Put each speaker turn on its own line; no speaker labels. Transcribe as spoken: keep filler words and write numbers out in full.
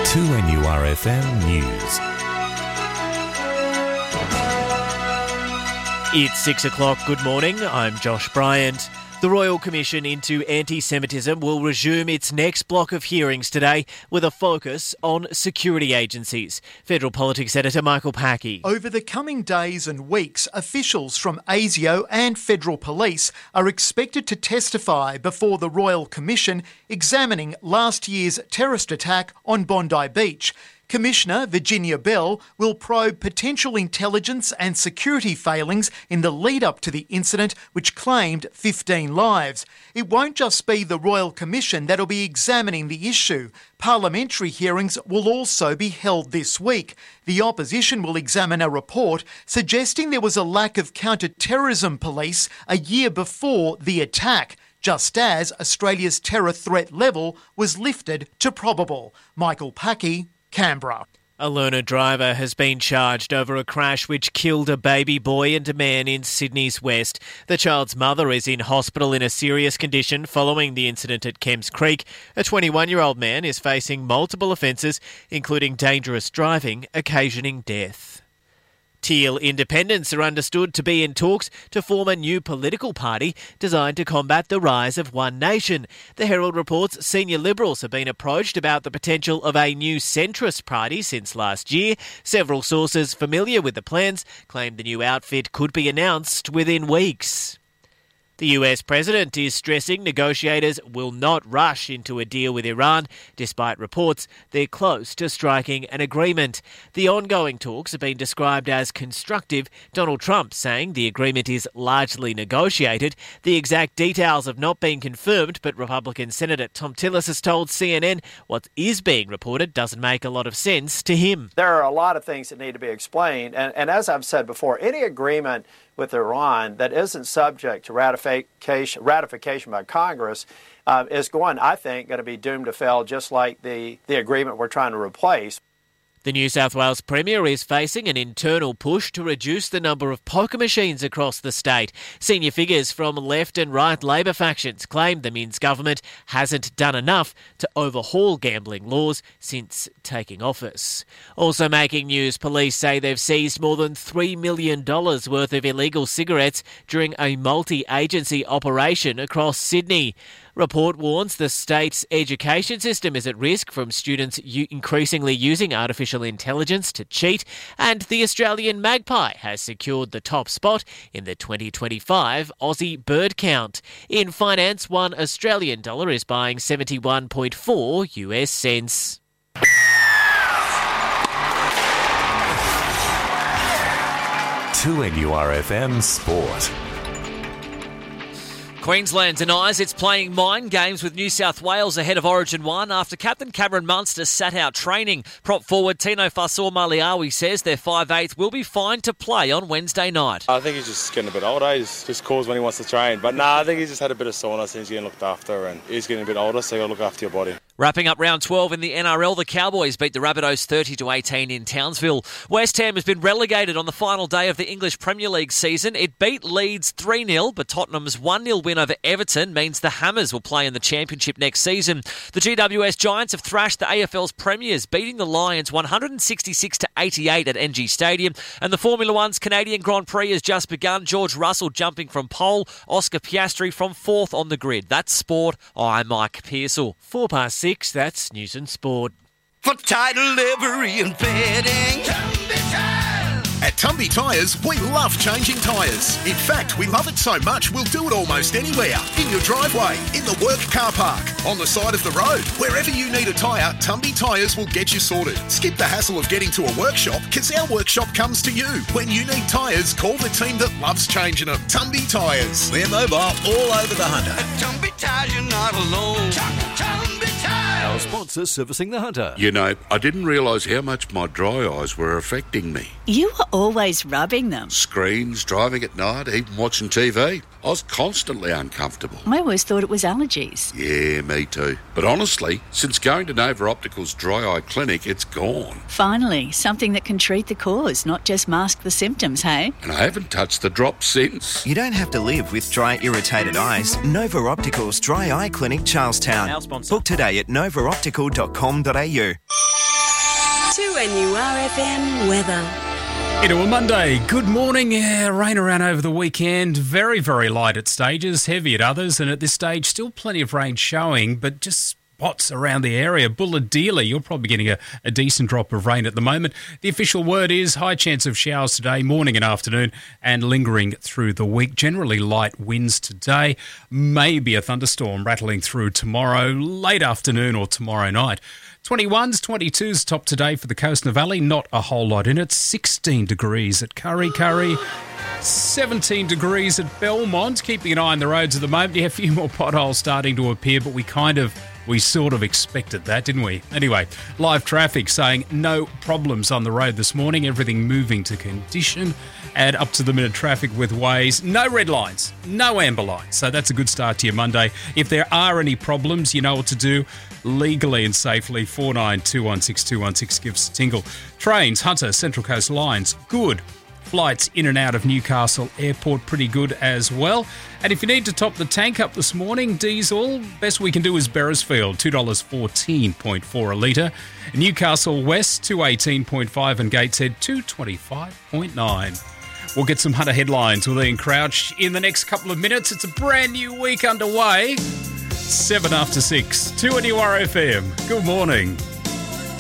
two N U R F M News.
It's six o'clock. Good morning. I'm Josh Bryant. The Royal Commission into Anti-Semitism will resume its next block of hearings today with a focus on security agencies. Federal Politics Editor Michael Packey.
Over the coming days and weeks, officials from ASIO and Federal Police are expected to testify before the Royal Commission examining last year's terrorist attack on Bondi Beach. Commissioner Virginia Bell will probe potential intelligence and security failings in the lead-up to the incident, which claimed fifteen lives. It won't just be the Royal Commission that'll be examining the issue. Parliamentary hearings will also be held this week. The opposition will examine a report suggesting there was a lack of counter-terrorism police a year before the attack, just as Australia's terror threat level was lifted to probable. Michael Packey, Canberra.
A learner driver has been charged over a crash which killed a baby boy and a man in Sydney's west. The child's mother is in hospital in a serious condition following the incident at Kemps Creek. A twenty-one-year-old man is facing multiple offences, including dangerous driving, occasioning death. Teal independents are understood to be in talks to form a new political party designed to combat the rise of One Nation. The Herald reports senior Liberals have been approached about the potential of a new centrist party since last year. Several sources familiar with the plans claim the new outfit could be announced within weeks. The U S president is stressing negotiators will not rush into a deal with Iran, despite reports they're close to striking an agreement. The ongoing talks have been described as constructive, Donald Trump saying the agreement is largely negotiated. The exact details have not been confirmed, but Republican Senator Thom Tillis has told C N N what is being reported doesn't make a lot of sense to him.
There are a lot of things that need to be explained, and, and as I've said before, any agreement with Iran that isn't subject to ratification, ratification by Congress uh, is going, I think, going to be doomed to fail, just like the, the agreement we're trying to replace.
The New South Wales Premier is facing an internal push to reduce the number of poker machines across the state. Senior figures from left and right Labor factions claim the Minns government hasn't done enough to overhaul gambling laws since taking office. Also making news, police say they've seized more than three million dollars worth of illegal cigarettes during a multi-agency operation across Sydney. Report warns the state's education system is at risk from students u- increasingly using artificial intelligence to cheat, and the Australian magpie has secured the top spot in the twenty twenty-five Aussie bird count. In finance, one Australian dollar is buying seventy-one point four U S cents.
two N U R F M Sport.
Queensland denies it's playing mind games with New South Wales ahead of Origin one after captain Cameron Munster sat out training. Prop forward Tino Fa'asuamaleaui says their five eighth will be fine to play on Wednesday night.
I think he's just getting a bit older. He's just calls when he wants to train. But no, nah, I think he's just had a bit of soreness and he's getting looked after, and he's getting a bit older, so you've got to look after your body.
Wrapping up round twelve in the N R L, the Cowboys beat the Rabbitohs thirty to eighteen in Townsville. West Ham has been relegated on the final day of the English Premier League season. It beat Leeds three nil, but Tottenham's one nil win over Everton means the Hammers will play in the Championship next season. The G W S Giants have thrashed the A F L's premiers, beating the Lions one hundred sixty-six to eighty-eight at N G Stadium. And the Formula One's Canadian Grand Prix has just begun. George Russell jumping from pole, Oscar Piastri from fourth on the grid. That's sport. I'm Mike Pearsall.
Four past six, that's News and Sport.
For title, livery and fitting,
At Tumby Tyres, we love changing tyres. In fact, we love it so much we'll do it almost anywhere. In your driveway, in the work car park, on the side of the road. Wherever you need a tyre, Tumby Tyres will get you sorted. Skip the hassle of getting to a workshop, because our workshop comes to you. When you need tyres, call the team that loves changing them. Tumby Tyres.
We're mobile all over the Hunter. At Tumby Tyres, you're not alone. Tumby Tyres.
Our sponsor, Servicing the Hunter.
You know, I didn't realise how much my dry eyes were affecting me.
You were always rubbing them.
Screens, driving at night, even watching T V. I was constantly uncomfortable.
I always thought it was allergies.
Yeah, me too. But honestly, since going to Nova Optical's Dry Eye Clinic, it's gone.
Finally, something that can treat the cause, not just mask the symptoms, hey?
And I haven't touched the drops since.
You don't have to live with dry, irritated eyes. Nova Optical's Dry Eye Clinic, Charlestown.
Our sponsor.
Book today at nova optical dot com dot a u.
N U R F M weather.
Into a Monday. Good morning. Yeah, rain around over the weekend. Very, very light at stages, heavy at others, and at this stage, still plenty of rain showing, but just spots around the area. Bulahdelah, you're probably getting a, a decent drop of rain at the moment. The official word is high chance of showers today, morning and afternoon, and lingering through the week. Generally light winds today. Maybe a thunderstorm rattling through tomorrow, late afternoon or tomorrow night. twenty-ones, twenty-twos top today for the Coast and Valley. Not a whole lot in it. sixteen degrees at Curry Curry. seventeen degrees at Belmont. Keeping an eye on the roads at the moment. Yeah, a few more potholes starting to appear, but we kind of, we sort of expected that, didn't we? Anyway, live traffic saying no problems on the road this morning. Everything moving to condition. And up to the minute traffic with Waze. No red lines, no amber lines. So that's a good start to your Monday. If there are any problems, you know what to do. Legally and safely, four nine two one six two one six, give us a tingle. Trains, Hunter, Central Coast Lines, good. Flights in and out of Newcastle Airport, pretty good as well. And if you need to top the tank up this morning, diesel, best we can do is Beresfield, two dollars fourteen point four a litre. Newcastle West, two dollars eighteen point five, and Gateshead, two dollars twenty-five point nine. We'll get some Hunter headlines with Ian Crouch in the next couple of minutes. It's a brand new week underway. Seven after six, two N U R F M. Good morning.